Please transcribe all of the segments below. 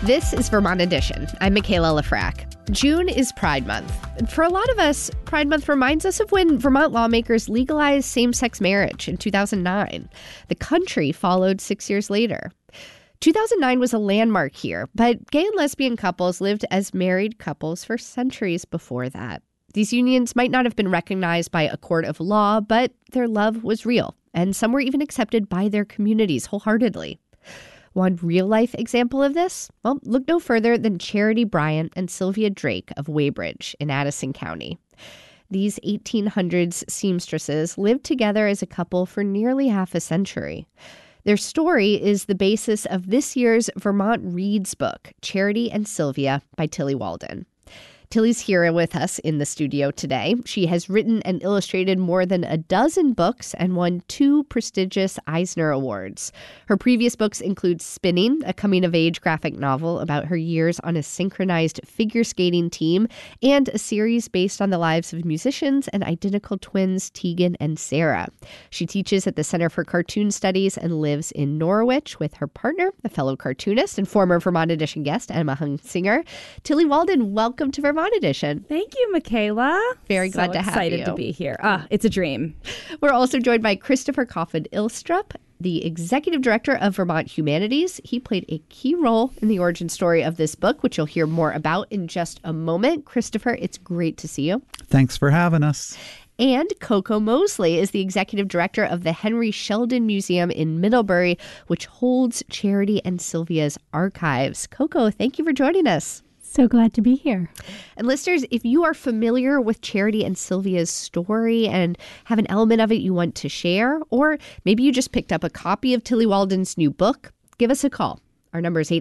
This is Vermont Edition. I'm Michaela Lafrac. June is Pride Month. And for a lot of us, Pride Month reminds us of when Vermont lawmakers legalized same-sex marriage in 2009. The country followed 6 years later. 2009 was a landmark here, but gay and lesbian couples lived as married couples for centuries before that. These unions might not have been recognized by a court of law, but their love was real, and some were even accepted by their communities wholeheartedly. One real-life example of this? Well, look no further than Charity Bryant and Sylvia Drake of Weybridge in Addison County. These 1800s seamstresses lived together as a couple for nearly half a century. Their story is the basis of this year's Vermont Reads book, Charity and Sylvia by Tillie Walden. Tillie's here with us in the studio today. She has written and illustrated more than a dozen books and won 2 prestigious Eisner Awards. Her previous books include Spinning, a coming-of-age graphic novel about her years on a synchronized figure skating team, and a series based on the lives of musicians and identical twins Tegan and Sarah. She teaches at the Center for Cartoon Studies and lives in Norwich with her partner, a fellow cartoonist and former Vermont Edition guest, Emma Hunsinger. Tillie Walden, welcome to Vermont Edition. Thank you, Michaela. Very glad to have you. Excited to be here. It's a dream. We're also joined by Christopher Coffin-Ilstrup, the executive director of Vermont Humanities. He played a key role in the origin story of this book, which you'll hear more about in just a moment. Christopher, it's great to see you. Thanks for having us. And Coco Mosley is the executive director of the Henry Sheldon Museum in Middlebury, which holds Charity and Sylvia's archives. Coco, thank you for joining us. So glad to be here. And listeners, if you are familiar with Charity and Sylvia's story and have an element of it you want to share, or maybe you just picked up a copy of Tillie Walden's new book, give us a call. Our number is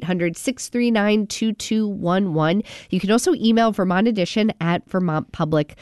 800-639-2211. You can also email Vermont Edition at vermontpublic.org.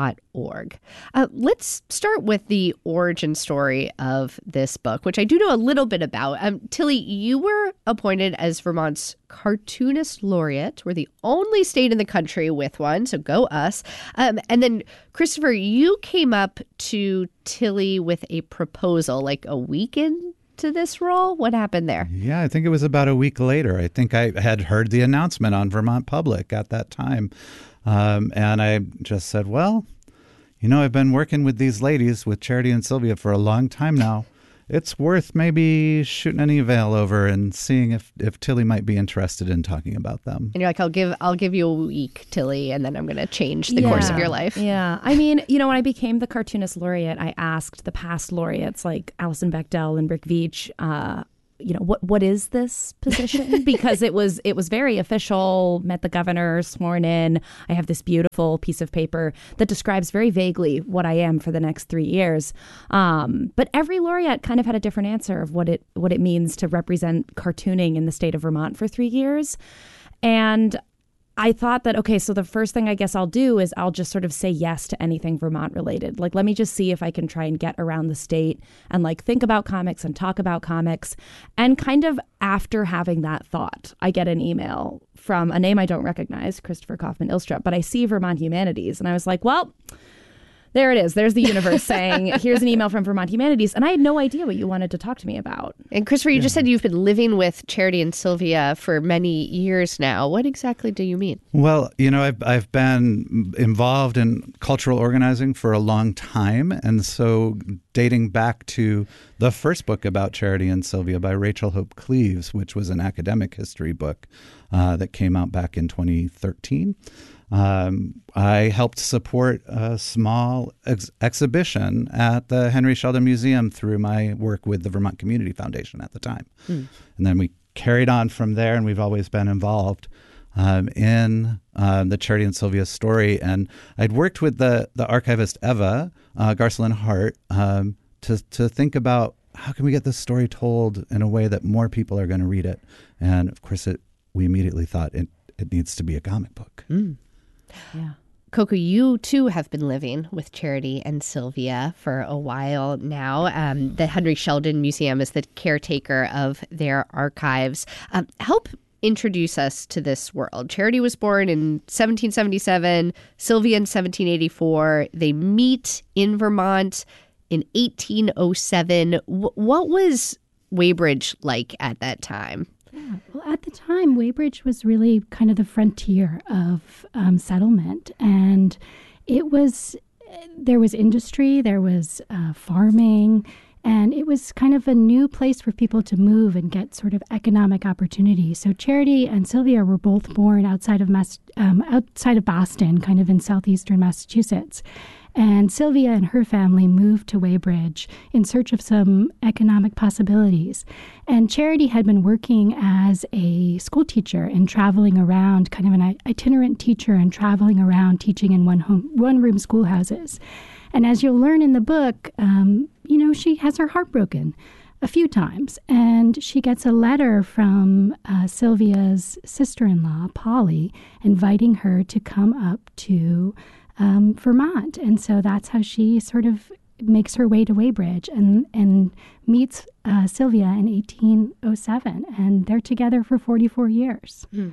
Let's start with the origin story of this book, which I do know a little bit about. Tillie, you were appointed as Vermont's Cartoonist Laureate. We're the only state in the country with one, so go us. And then, Christopher, you came up to Tillie with a proposal like a week into this role. What happened there? Yeah, I think it was about a week later. I think I had heard the announcement on Vermont Public at that time. And I just said, well, you know, I've been working with these ladies, with Charity and Sylvia, for a long time now. It's worth maybe shooting an email over and seeing if Tillie might be interested in talking about them. And you're like, I'll give you a week, Tillie, and then I'm going to change the course of your life. Yeah. I mean, you know, when I became the Cartoonist Laureate, I asked the past laureates like Alison Bechdel and Rick Veitch, you know, what is this position? Because it was very official, met the governor, sworn in. I have this beautiful piece of paper that describes very vaguely what I am for the next 3 years. But every laureate kind of had a different answer of what it means to represent cartooning in the state of Vermont for 3 years. And I thought that, okay, so the first thing I guess I'll do is I'll just sort of say yes to anything Vermont related. Like, let me just see if I can try and get around the state and like think about comics and talk about comics. And kind of after having that thought, I get an email from a name I don't recognize, Christopher Coffin-Ilstrup, but I see Vermont Humanities. And I was like, well, there it is. There's the universe saying, here's an email from Vermont Humanities. And I had no idea what you wanted to talk to me about. And Christopher, you just said you've been living with Charity and Sylvia for many years now. What exactly do you mean? Well, you know, I've been involved in cultural organizing for a long time. And so dating back to the first book about Charity and Sylvia by Rachel Hope Cleaves, which was an academic history book that came out back in 2013. I helped support a small exhibition at the Henry Sheldon Museum through my work with the Vermont Community Foundation at the time. And then we carried on from there, and we've always been involved in the Charity and Sylvia story. And I'd worked with the archivist Eva Garcelin Hart to think about how can we get this story told in a way that more people are going to read it. And of course, we immediately thought it needs to be a comic book. Yeah. Coco, you too have been living with Charity and Sylvia for a while now. The Henry Sheldon Museum is the caretaker of their archives. Help introduce us to this world. Charity was born in 1777, Sylvia in 1784. They meet in Vermont in 1807. What was Weybridge like at that time? Yeah. Well, at the time, Weybridge was really kind of the frontier of settlement, and there was industry, there was farming, and it was kind of a new place for people to move and get sort of economic opportunity. So Charity and Sylvia were both born outside of Boston, kind of in southeastern Massachusetts. And Sylvia and her family moved to Weybridge in search of some economic possibilities. And Charity had been working as a school teacher and traveling around, kind of an itinerant teacher and traveling around teaching in one-room schoolhouses. And as you'll learn in the book, she has her heart broken a few times. And she gets a letter from Sylvia's sister-in-law, Polly, inviting her to come up to Vermont. And so that's how she sort of makes her way to Weybridge and meets Sylvia in 1807. And they're together for 44 years. Mm.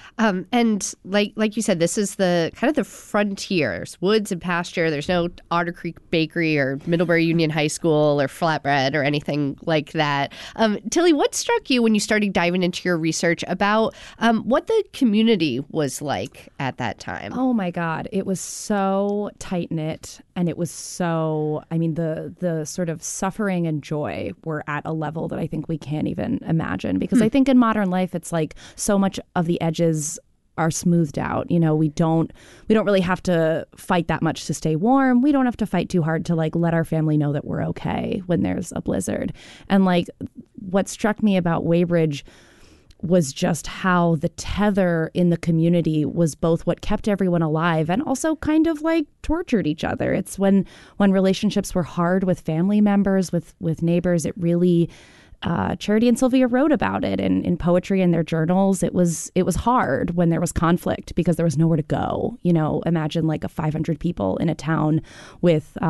And like you said, this is the kind of the frontiers, woods and pasture. There's no Otter Creek Bakery or Middlebury Union High School or flatbread or anything like that. Tilly, what struck you when you started diving into your research about what the community was like at that time? Oh my God, it was so tight knit, and it was so. I mean, the sort of suffering and joy were at a level that I think we can't even imagine. Because I think in modern life, it's like so much of the edges are smoothed out. We don't really have to fight that much to stay warm. We don't have to fight too hard to let our family know that we're okay when there's a blizzard. And what struck me about Weybridge was just how the tether in the community was both what kept everyone alive and also kind of tortured each other. It's when relationships were hard with family members, with neighbors, it really Charity and Sylvia wrote about it in poetry in their journals. It was hard when there was conflict because there was nowhere to go. Imagine 500 people in a town with,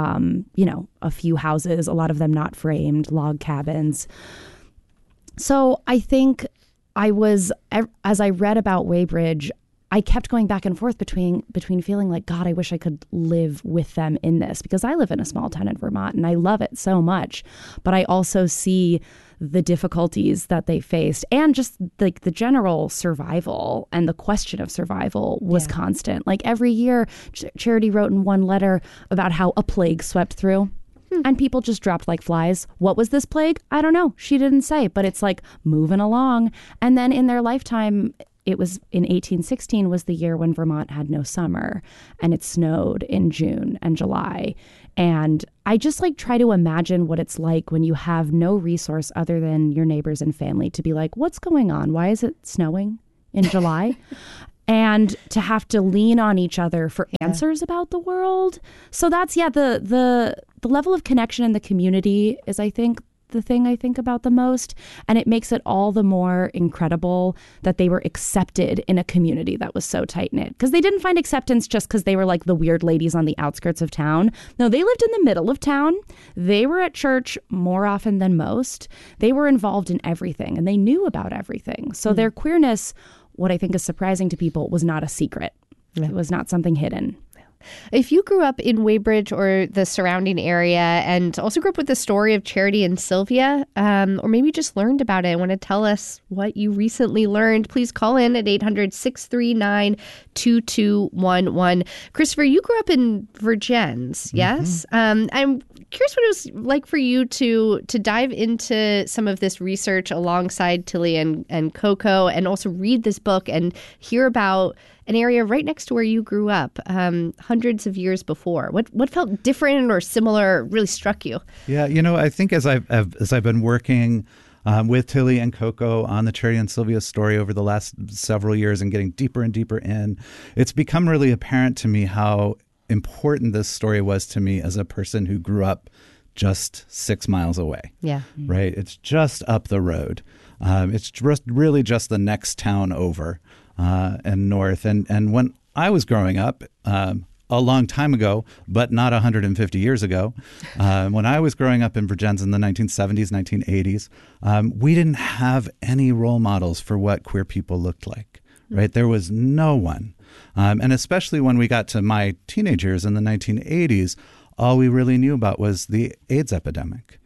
a few houses, a lot of them not framed, log cabins. So I think as I read about Weybridge, I kept going back and forth between feeling like, God, I wish I could live with them in this, because I live in a small town in Vermont and I love it so much. But I also see the difficulties that they faced, and just the general survival and the question of survival was constant. Every year, Charity wrote in one letter about how a plague swept through. And people just dropped like flies. What was this plague? I don't know. She didn't say, but it's moving along. And then in their lifetime, it was in 1816 was the year when Vermont had no summer, and it snowed in June and July. And I just try to imagine what it's like when you have no resource other than your neighbors and family to be like, what's going on? Why is it snowing in July? And to have to lean on each other for answers about the world. So that's, the level of connection in the community is, I think, the thing I think about the most. And it makes it all the more incredible that they were accepted in a community that was so tight-knit. Because they didn't find acceptance just because they were the weird ladies on the outskirts of town. No, they lived in the middle of town. They were at church more often than most. They were involved in everything, and they knew about everything. So their queerness, what I think is surprising to people, was not a secret. It was not something hidden. If you grew up in Weybridge or the surrounding area and also grew up with the story of Charity and Sylvia, or maybe just learned about it, want to tell us what you recently learned, please call in at 800-639-2211. Christopher, you grew up in Vergennes, yes? I'm curious what it was like for you to dive into some of this research alongside Tilly and Coco, and also read this book and hear about an area right next to where you grew up hundreds of years before. What felt different or similar really struck you? Yeah, I think as I've been working with Tilly and Coco on the Charity and Sylvia story over the last several years and getting deeper and deeper in, it's become really apparent to me how important this story was to me as a person who grew up just 6 miles away. Yeah. Right? It's just up the road. It's really just the next town over. And north. And when I was growing up, a long time ago, but not 150 years ago, when I was growing up in Vergennes in the 1970s, 1980s, we didn't have any role models for what queer people looked like, right? There was no one. And especially when we got to my teenage years in the 1980s, all we really knew about was the AIDS epidemic.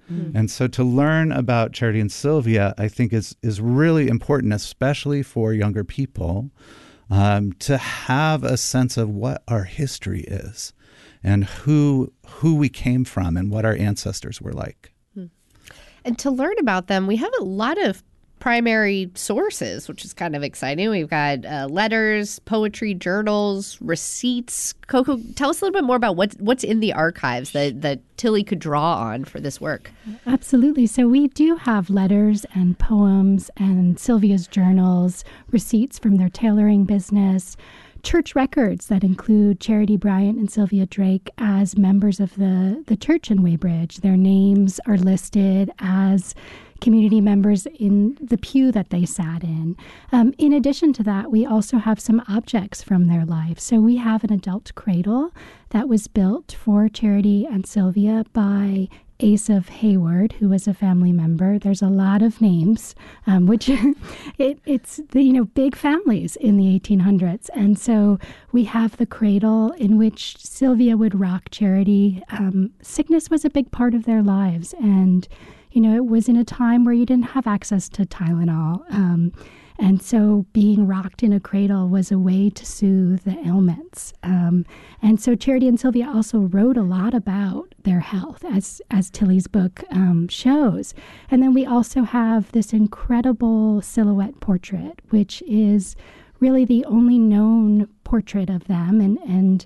And so to learn about Charity and Sylvia, I think is really important, especially for younger people, to have a sense of what our history is and who we came from and what our ancestors were like. And to learn about them, we have a lot of primary sources, which is kind of exciting. We've got letters, poetry, journals, receipts. Coco, tell us a little bit more about what's in the archives that Tilly could draw on for this work. Absolutely. So we do have letters and poems and Sylvia's journals, receipts from their tailoring business, church records that include Charity Bryant and Sylvia Drake as members of the church in Weybridge. Their names are listed as community members in the pew that they sat in. In addition to that, we also have some objects from their life. So we have an adult cradle that was built for Charity and Sylvia by Asaph Hayward, who was a family member. There's a lot of names, which it's big families in the 1800s. And so we have the cradle in which Sylvia would rock Charity. Sickness was a big part of their lives. And it was in a time where you didn't have access to Tylenol. And so being rocked in a cradle was a way to soothe the ailments. And so Charity and Sylvia also wrote a lot about their health, as Tilly's book shows. And then we also have this incredible silhouette portrait, which is really the only known portrait of them. And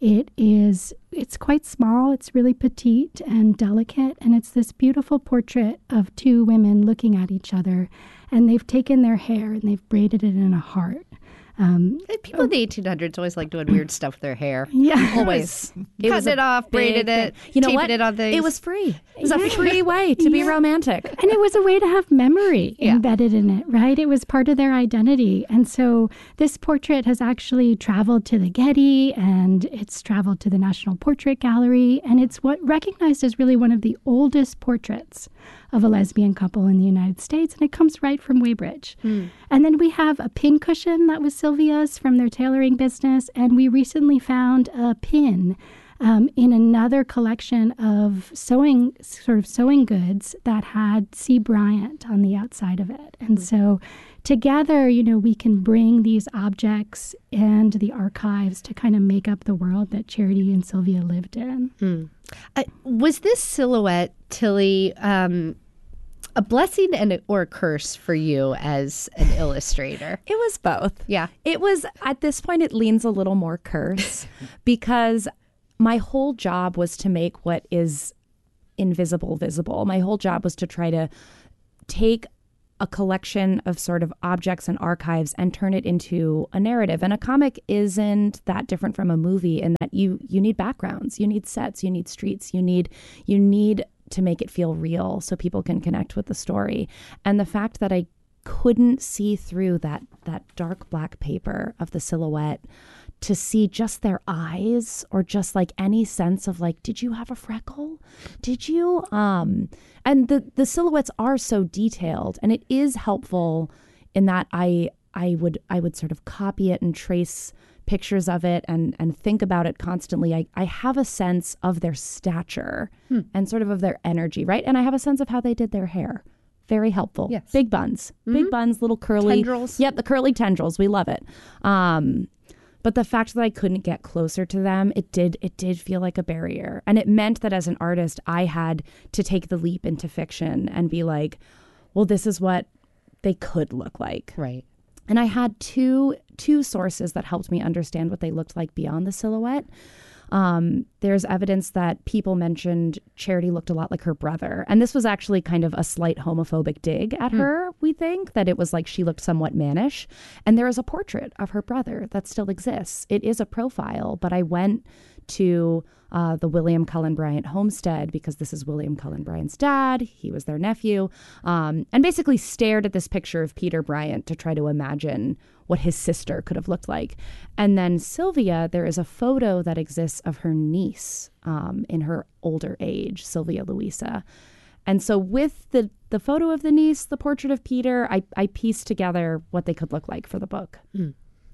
it's quite small, it's really petite and delicate, and it's this beautiful portrait of two women looking at each other, and they've taken their hair and they've braided it in a heart. People in the 1800s always like doing weird stuff with their hair. Yeah. Always. Cutting it off, braided it, taping it on things. It was free. It was a free way to be romantic. And it was a way to have memory embedded in it, right? It was part of their identity. And so this portrait has actually traveled to the Getty, and it's traveled to the National Portrait Gallery, and it's recognized as really one of the oldest portraits of a lesbian couple in the United States, and it comes right from Weybridge. And then we have a pin cushion that was Sylvia's from their tailoring business, and we recently found a pin in another collection of sewing goods that had C. Bryant on the outside of it. And so together, we can bring these objects and the archives to kind of make up the world that Charity and Sylvia lived in. Was this silhouette, Tilly, a blessing or a curse for you as an illustrator? It was both. Yeah. It was, at this point, it leans a little more curse because my whole job was to make what is invisible visible. My whole job was to try to take a collection of sort of objects and archives and turn it into a narrative. And a comic isn't that different from a movie in that you need backgrounds, you need sets, you need streets, you need to make it feel real so people can connect with the story. And the fact that I couldn't see through that dark black paper of the silhouette to see just their eyes or just like any sense of like, did you have a freckle? Did you? And the silhouettes are so detailed, and it is helpful in that I would sort of copy it and trace pictures of it and think about it constantly. I have a sense of their stature and sort of their energy, right? And I have a sense of how they did their hair. Very helpful. Yes. Big buns, little curly tendrils. Yep, the curly tendrils. We love it. But the fact that I couldn't get closer to them, it did feel like a barrier. And it meant that as an artist, I had to take the leap into fiction and be like, well, this is what they could look like. Right. And I had two sources that helped me understand what they looked like beyond the silhouette. There's evidence that people mentioned Charity looked a lot like her brother. And this was actually kind of a slight homophobic dig at her, we think, that it was like she looked somewhat mannish. And there is a portrait of her brother that still exists. It is a profile, but I went to the William Cullen Bryant homestead because this is William Cullen Bryant's dad. He was their nephew, and basically stared at this picture of Peter Bryant to try to imagine what his sister could have looked like. And then Sylvia, there is a photo that exists of her niece in her older age, Sylvia Louisa. And so with the photo of the niece, the portrait of Peter, I pieced together what they could look like for the book.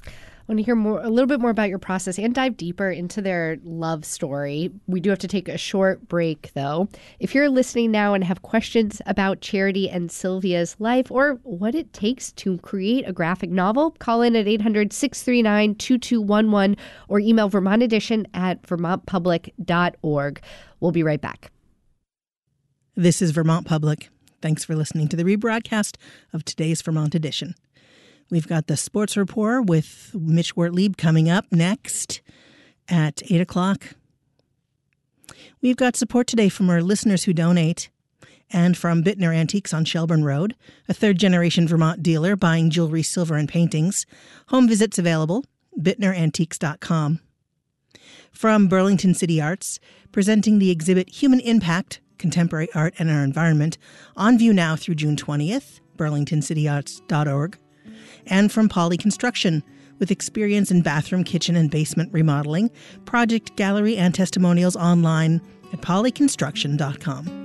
want to hear a little bit more about your process and dive deeper into their love story. We do have to take a short break, though. If you're listening now and have questions about Charity and Sylvia's life or what it takes to create a graphic novel, call in at 800-639-2211 or email Vermont Edition at vermontpublic.org. We'll be right back. This is Vermont Public. Thanks for listening to the rebroadcast of today's Vermont Edition. We've got the Sports Report with Mitch Wertlieb coming up next at 8 o'clock. We've got support today from our listeners who donate and from Bittner Antiques on Shelburne Road, a third-generation Vermont dealer buying jewelry, silver, and paintings. Home visits available, bittnerantiques.com. From Burlington City Arts, presenting the exhibit Human Impact, Contemporary Art and Our Environment, on view now through June 20th, burlingtoncityarts.org. And from Poly Construction, with experience in bathroom, kitchen, and basement remodeling, project gallery and testimonials online at polyconstruction.com.